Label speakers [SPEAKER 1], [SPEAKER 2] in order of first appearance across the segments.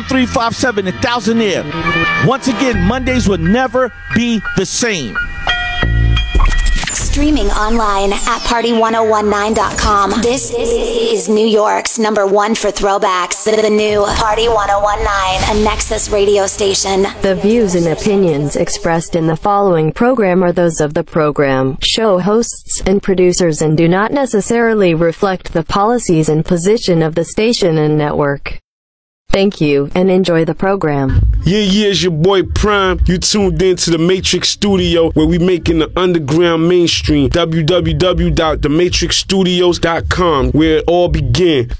[SPEAKER 1] 1357 in Thousand Air. Once again, Mondays will never be the same.
[SPEAKER 2] Streaming online at party1019.com. This is New York's #1 for throwbacks. The new Party 1019, a Nexus radio station.
[SPEAKER 3] The views and opinions expressed in the following program are those of the program, show hosts, and producers and do not necessarily reflect the policies and position of the station and network. Thank you, and enjoy the program.
[SPEAKER 4] Yeah, it's your boy Prime. You tuned in to the Matrix Studio, where we making the underground mainstream. www.thematrixstudios.com, where it all began.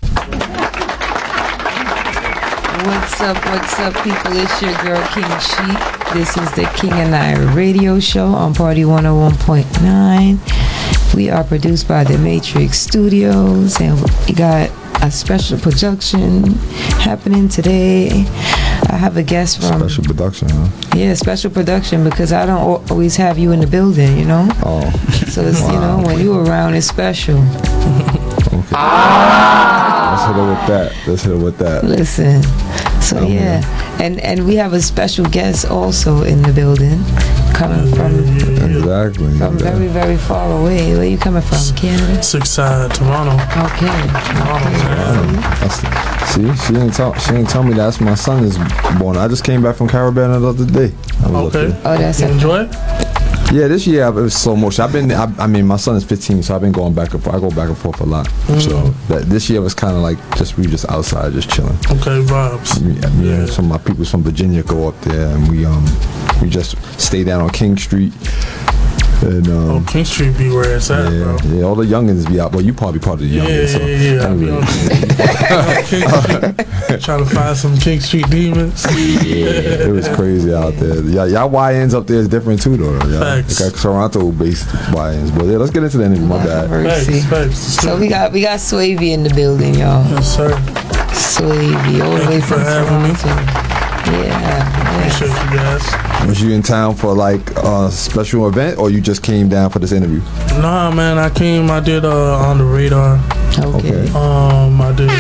[SPEAKER 5] What's up, people? It's your girl, King Sheep. This is the King and I radio show on Party 101.9. We are produced by the Matrix Studios, and we got a special production happening today. I have a guest from...
[SPEAKER 6] Special production, huh?
[SPEAKER 5] Yeah, special production, because I don't always have you in the building, you know?
[SPEAKER 6] Oh.
[SPEAKER 5] So, it's,
[SPEAKER 6] wow.
[SPEAKER 5] You know, when you around, it's special.
[SPEAKER 6] Okay. Let's hit it with that.
[SPEAKER 5] Listen. So, yeah. And we have a special guest also in the building, coming from very, very far away. Where you coming from? Canada?
[SPEAKER 7] Toronto.
[SPEAKER 5] Okay.
[SPEAKER 6] See, she didn't tell me that's my son is born. I just came back from Caribbean the other day.
[SPEAKER 7] Okay.
[SPEAKER 5] Oh, that's
[SPEAKER 7] you enjoy it?
[SPEAKER 6] Yeah, this year it was slow motion. I mean, my son is 15, so I've been going back and forth. I go back and forth a lot. So this year was kind of like we just outside, just chilling.
[SPEAKER 7] Okay, vibes.
[SPEAKER 6] Yeah. Some of my people from Virginia go up there, and we just stay down on King Street. And,
[SPEAKER 7] King Street be where it's at, bro.
[SPEAKER 6] Yeah, all the youngins be out. Well, you probably part of the youngins.
[SPEAKER 7] Yeah. Anyway. King Street, trying to find some King Street demons.
[SPEAKER 6] Yeah, it was crazy out there. Y'all YNs up there is different too, though.
[SPEAKER 7] Facts.
[SPEAKER 6] Got Toronto-based YNs. But yeah, let's get into the interview. My bad.
[SPEAKER 7] Facts.
[SPEAKER 5] So we got Swavy in the building, y'all.
[SPEAKER 7] Yes, sir.
[SPEAKER 5] Swavy, all the way from Toronto. Yeah.
[SPEAKER 7] Appreciate you guys.
[SPEAKER 6] Was you in town for like a special event, or you just came down for this interview?
[SPEAKER 7] Nah, man, I did On the Radar.
[SPEAKER 5] Okay.
[SPEAKER 7] I did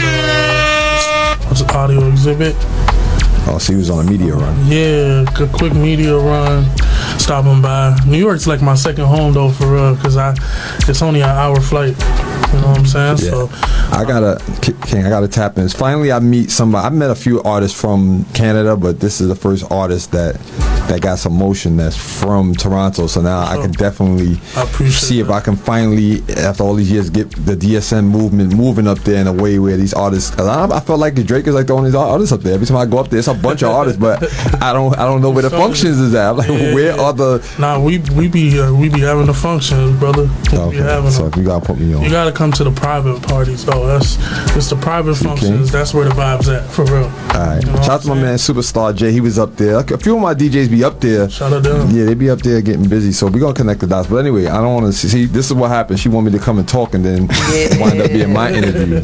[SPEAKER 7] what's an audio exhibit.
[SPEAKER 6] Oh, so he was on a media run.
[SPEAKER 7] Yeah, a quick media run. Stopping by. New York's like my second home though, for real, because it's only an hour flight. You know what I'm saying?
[SPEAKER 6] Yeah.
[SPEAKER 7] So
[SPEAKER 6] I gotta tap in. Finally, I meet somebody. I met a few artists from Canada, but this is the first artist that got some motion that's from Toronto. So now I can definitely see if I can finally, after all these years, get the DSM movement moving up there in a way where these artists. Cause I felt like Drake is like the only artist up there. Every time I go up there, it's a bunch of artists, but I don't know where the functions is at. I'm like, where are the?
[SPEAKER 7] Nah, we be having the functions, brother. We be having
[SPEAKER 6] so you gotta put me on.
[SPEAKER 7] You gotta come to the private parties though. It's the private functions. That's where the vibes at, for real.
[SPEAKER 6] Alright. You know, shout out to my man Superstar J. He was up there. A few of my DJs be up there.
[SPEAKER 7] Shout out to them.
[SPEAKER 6] Yeah, they be up there getting busy. So we gonna connect the dots. But anyway, I don't want to see. This is what happened. She want me to come and talk, and then wind up being my interview.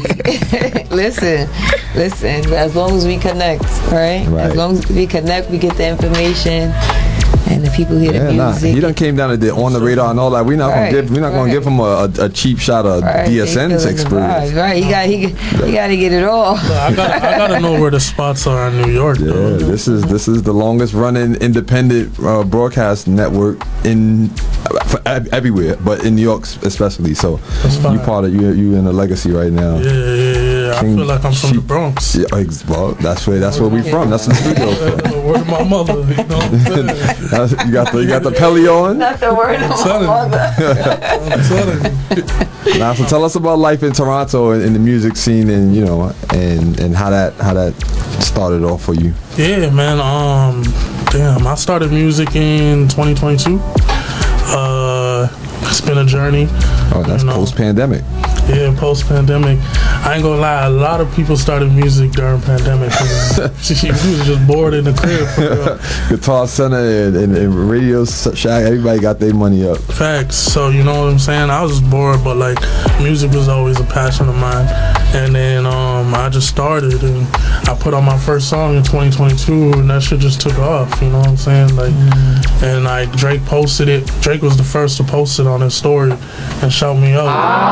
[SPEAKER 5] Listen. As long as we connect, right? As long as we connect, we get the information. And the people hear the music.
[SPEAKER 6] He done came down to On the Radar and all that. We're not gonna give him a cheap shot of DSN's experience.
[SPEAKER 5] Right, he got to get it all.
[SPEAKER 7] I gotta know where the spots are in New York.
[SPEAKER 6] Yeah,
[SPEAKER 7] though.
[SPEAKER 6] this is the longest running independent broadcast network for everywhere, but in New York especially. So you part of you in a legacy right now.
[SPEAKER 7] Yeah. I feel like I'm from the Bronx.
[SPEAKER 6] Yeah, well, that's where we from. That's the studio from.
[SPEAKER 7] Word of my mother. You know what I'm saying?
[SPEAKER 6] You got the Pelly on.
[SPEAKER 5] Not the word of my mother.
[SPEAKER 7] I'm telling you.
[SPEAKER 6] Now, so tell us about life in Toronto and in the music scene, and and how that started off for you.
[SPEAKER 7] Yeah, man. I started music in 2022. It's been a journey.
[SPEAKER 6] Oh, that's post-pandemic.
[SPEAKER 7] Yeah, post-pandemic. I ain't gonna lie, a lot of people started music during pandemic. She was just bored in the crib.
[SPEAKER 6] Guitar Center and Radio Shack, everybody got their money up.
[SPEAKER 7] Facts. So, you know what I'm saying? I was just bored, but like, music was always a passion of mine. And then I just started, and I put out my first song in 2022, and that shit just took off. You know what I'm saying? Like, and like Drake posted it. Drake was the first to post it on his story and shout me out.